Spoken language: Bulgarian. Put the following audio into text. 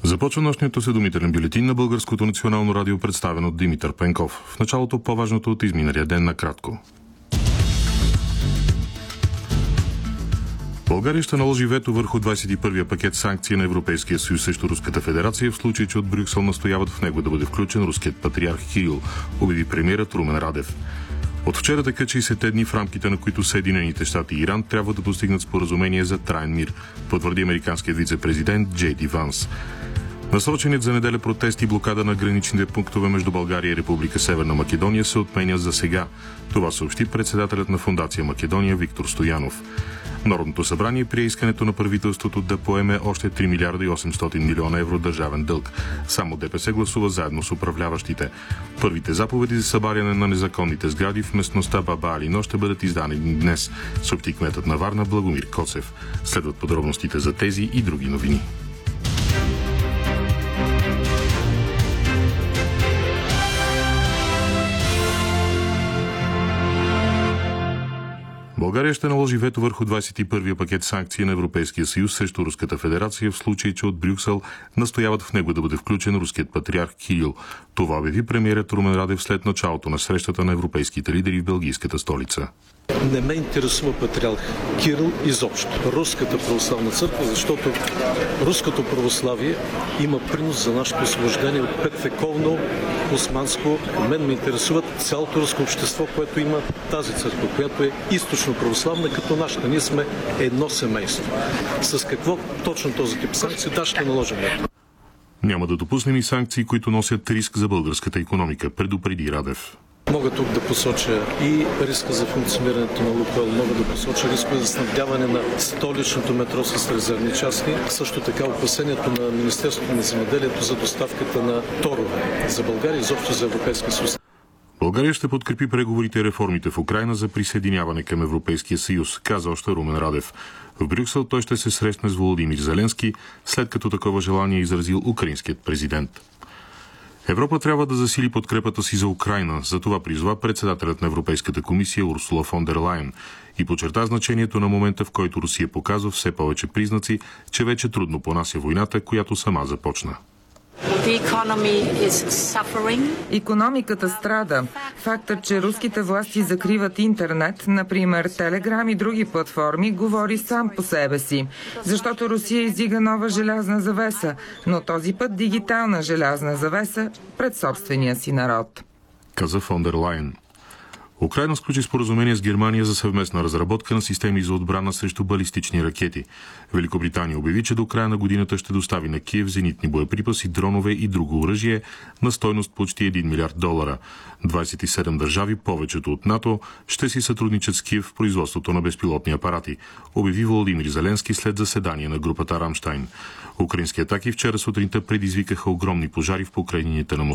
Започва нощният осведомителен бюлетин на Българското национално радио, представен от Димитър Пенков. В началото по-важното от изминалия ден накратко. България ще наложи вето върху 21-я пакет санкции на Европейския съюз срещу Руската федерация, в случай че от Брюксел настояват в него да бъде включен руският патриарх Кирил, обяви премиерът Румен Радев. От вчера така 60-те дни, в рамките на които Съединените щати и Иран трябва да постигнат споразумение за траен мир, потвърди американският вице-президент Джей Ди Ванс. Насроченият за неделя протест и блокада на граничните пунктове между България и Република Северна Македония се отменя за сега. Това съобщи председателят на Фондация Македония Виктор Стоянов. Народното събрание прие искането на правителството да поеме още 3 милиарда и 800 милиона евро държавен дълг. Само ДПС гласува заедно с управляващите. Първите заповеди за събаряне на незаконните сгради в местността Баба Алино ще бъдат издадени днес, съобщи кметът на Варна Благомир Коцев. Следват подробностите за тези и други новини. България ще наложи вето върху 21-я пакет санкции на Европейския съюз срещу Руската федерация, в случай че от Брюксел настояват в него да бъде включен руският патриарх Кирил. Това обяви премиерът Румен Радев след началото на срещата на европейските лидери в белгийската столица. Не ме интересува патриарх Кирил изобщо. Руската православна църква, защото руското православие има принос за нашето освобождение от петвековно османско. Мен ме интересува цялото руско общество, което има тази църква, която е източно православна като нашата. Ние сме едно семейство. С какво точно този тип санкции ще наложим? Няма да допуснем и санкции, които носят риск за българската икономика, предупреди Радев. Мога тук да посоча и риска за функционирането на Лукойл, мога да посоча риска за снабдяване на столичното метро с резервни части, също така опасението на Министерството на земеделието за доставката на торове за България и изобщо за Европейския съюз. България ще подкрепи преговорите и реформите в Украйна за присъединяване към Европейския съюз, каза още Румен Радев. В Брюксел той ще се срещне с Володимир Зеленски, след като такова желание изразил украинският президент. Европа трябва да засили подкрепата си за Украйна, за това призова председателят на Европейската комисия Урсула фон дер Лайен и подчерта значението на момента, в който Русия показва все повече признаци, че вече трудно понася войната, която сама започна. Икономиката страда. Фактът, че руските власти закриват интернет, например Телеграм и други платформи, говори сам по себе си. Защото Русия издига нова желязна завеса, но този път дигитална желязна завеса пред собствения си народ. Каза фон дер Лайен. Украйна сключи споразумение с Германия за съвместна разработка на системи за отбрана срещу балистични ракети. Великобритания обяви, че до края на годината ще достави на Киев зенитни боеприпаси, дронове и друго оръжие на стойност почти $1 милиард. 27 държави, повечето от НАТО, ще си сътрудничат с Киев в производството на безпилотни апарати, обяви Володимир Зеленски след заседание на групата Рамштайн. Украински атаки вчера сутринта предизвикаха огромни пожари в покрайнините на Москва.